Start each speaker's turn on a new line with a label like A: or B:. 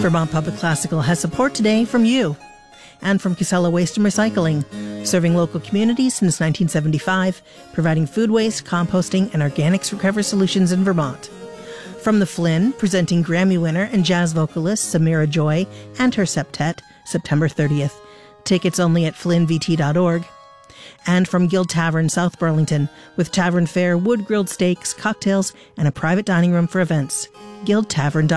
A: Vermont Public Classical has support today from you and from Casella Waste and Recycling, serving local communities since 1975, providing food waste, composting, and organics recovery solutions in Vermont. From the Flynn, presenting Grammy winner and jazz vocalist Samira Joy and her septet, September 30th. Tickets only at flynnvt.org. And from Guild Tavern, South Burlington, with tavern fare, wood-grilled steaks, cocktails, and a private dining room for events. guildtavern.com.